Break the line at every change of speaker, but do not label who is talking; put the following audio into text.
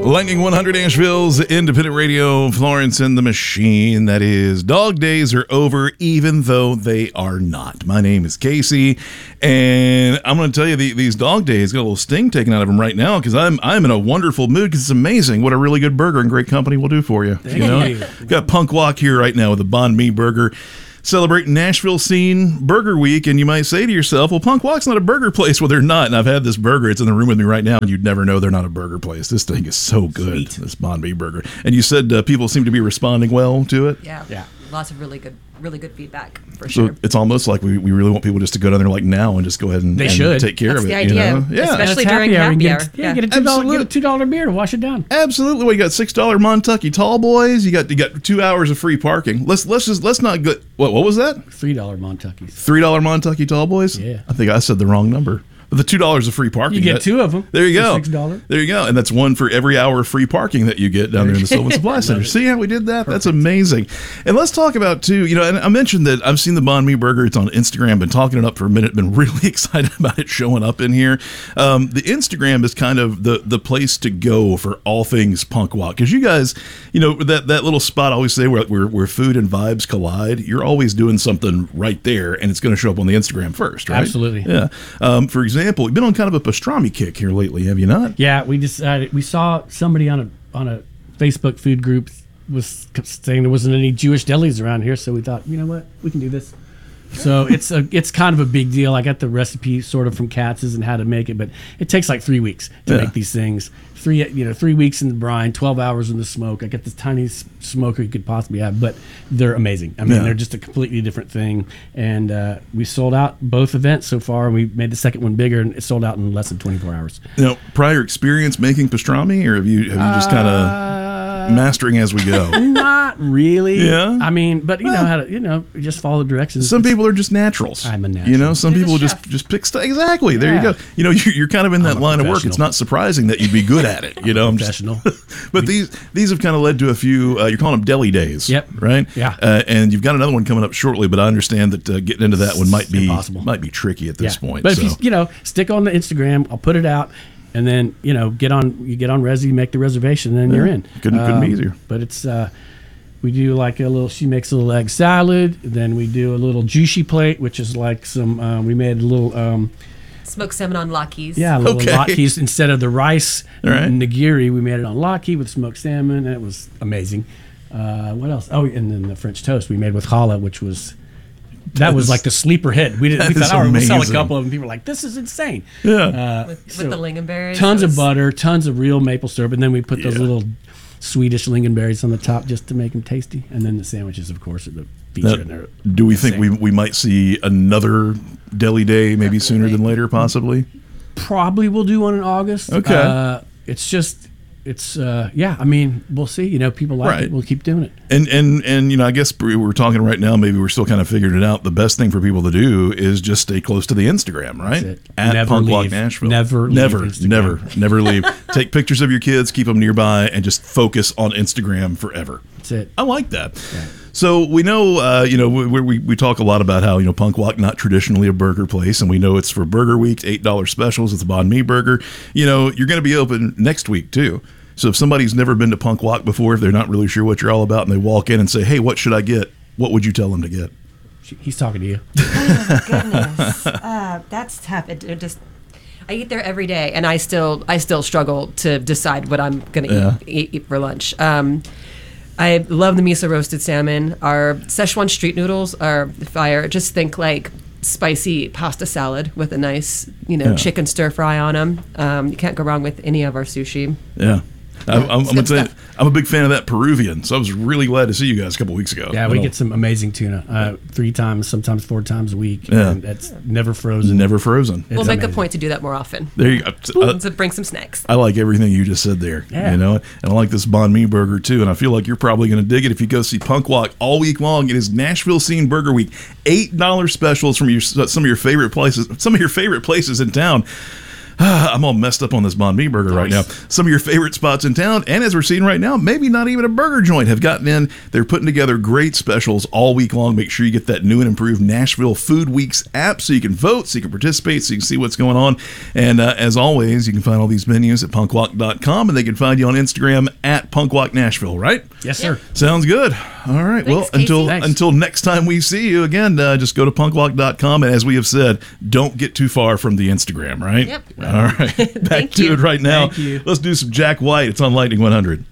Lightning 100 Asheville's independent radio, Florence and the Machine. That is, dog days are over, even though they are not. My name is Casey, and I'm going to tell you these dog days got a little sting taken out of them right now because I'm in a wonderful mood because it's amazing what a really good burger and great company will do for you.
Thank you.
Got Punk Walk here right now with a Banh Mi burger. Celebrating Nashville Scene Burger Week, and you might say to yourself, well, Punk Walk's not a burger place. Well, they're not, and I've had this burger. It's in the room with me right now, and you'd never know they're not a burger place. This thing is so good, this Banh Mi burger. And you said people seem to be responding well to it?
Yeah. Lots of really good feedback, for
So
sure.
it's almost like we really want people just to go down there like now and just go ahead and take care
That's
of it.
the idea.
You know? Yeah.
Especially during happy hour.
Get a $2 beer to wash it down.
Absolutely. Well, you got $6 Montucky Tall Boys. You got 2 hours of free parking. Let's not go. What was that?
$3 Montuckies.
$3 Montucky Tall Boys.
Yeah.
I think I said the wrong number. But the $2 of free parking.
You get two of them.
There you go.
For $6.
There you go. And that's one for every hour of free parking that you get down there in the Sylvan Supply Center. See how we did that? Perfect. That's amazing. And let's talk about, too, and I mentioned that I've seen the Banh Mi burger. It's on Instagram. Been talking it up for a minute. Been really excited about it showing up in here. The Instagram is kind of the place to go for all things Punk Walk. Because you guys, that little spot I always say where food and vibes collide, you're always doing something right there, and it's going to show up on the Instagram first, right?
Absolutely.
Yeah. For example, you've been on kind of a pastrami kick here lately, have you not?
Yeah, we decided. We saw somebody on a Facebook food group was saying there wasn't any Jewish delis around here, so we thought, you know what, we can do this. So it's kind of a big deal. I got the recipe sort of from Katz's and how to make it, but it takes like 3 weeks to make these things. 3 weeks in the brine, 12 hours in the smoke. I got this tiny smoker you could possibly have, but they're amazing. I mean, they're just a completely different thing. And we sold out both events so far. We made the second one bigger, and it sold out in less than 24 hours.
Prior experience making pastrami, or have you just kind of mastering as we go?
Not really.
Yeah.
I mean, but you know how to, just follow directions.
Some people are just naturals.
I'm a natural.
Some people just pick stuff. Exactly. There you go. You're kind of in that line of work. It's not surprising that you'd be good at it. I'm
professional.
But these have kind of led to a few. You're calling them deli days.
Yep.
Right.
Yeah.
And you've got another one coming up shortly. But I understand that getting into that one might be
impossible.
Might be tricky at this point.
But if you stick on the Instagram, I'll put it out. And then get on Resi, make the reservation, and then you're in.
Couldn't be easier.
But it's we do like she makes a little egg salad. Then we do a little juicy plate, which is like some. We made a little
smoked salmon on latkes.
Yeah, little latkes instead of the rice nigiri. We made it on latke with smoked salmon, and it was amazing. What else? Oh, and then the French toast we made with challah, which was. That was like the sleeper hit. We thought, we sell a couple of them. People were like, "This is insane."
Yeah,
with the lingonberries.
Tons of butter, tons of real maple syrup, and then we put those little Swedish lingonberries on the top just to make them tasty. And then the sandwiches, of course, are the feature in there.
Do we think we might see another deli day maybe sooner than later, possibly?
Probably we'll do one in August.
Okay.
It's I mean, we'll see. People like it. We'll keep doing it.
And I guess we're talking right now. Maybe we're still kind of figuring it out. The best thing for people to do is just stay close to the Instagram, right?
That's it.
At
Never
Punk
leave.
Walk Nashville.
Never
leave. Take pictures of your kids, keep them nearby, and just focus on Instagram forever.
That's it.
I like that. Yeah. So we know, we talk a lot about how, Punk Walk not traditionally a burger place, and we know it's for Burger Week, $8 specials. It's a Banh Mi burger. You're going to be open next week too. So if somebody's never been to Punk Walk before, if they're not really sure what you're all about, and they walk in and say, "Hey, what should I get?" What would you tell them to get?
He's talking to you.
Oh my goodness, that's tough. I eat there every day, and I still struggle to decide what I'm going to eat for lunch. I love the miso roasted salmon. Our Szechuan street noodles are fire. Just think like spicy pasta salad with a nice, chicken stir fry on them. You can't go wrong with any of our sushi.
Yeah. I'm going to say, I'm a big fan of that Peruvian, so I was really glad to see you guys a couple weeks ago.
Yeah, we get some amazing tuna 3 times, sometimes 4 times a week. Yeah. And it's never frozen.
Never frozen.
We'll make a point to do that more often.
There you go.
To bring some snacks.
I like everything you just said there.
Yeah.
And I like this Banh Mi burger too, and I feel like you're probably going to dig it if you go see Punk Walk all week long. It is Nashville Scene Burger Week. $8 specials from some of your favorite places in town. I'm all messed up on this banh mi burger right now. Some of your favorite spots in town, and as we're seeing right now, maybe not even a burger joint, have gotten in. They're putting together great specials all week long. Make sure you get that new and improved Nashville Food Weeks app so you can vote, so you can participate, so you can see what's going on. And as always, you can find all these menus at punkwalk.com, and they can find you on Instagram at punkwalknashville, right?
Yes, sir.
Sounds good. All right.
Thanks,
Well,
Casey.
until next time we see you again, just go to punkwalk.com, and as we have said, don't get too far from the Instagram, right?
Yep.
All right. Back
Thank
to
you.
it right now.
Thank you.
Let's do some Jack White. It's on Lightning 100.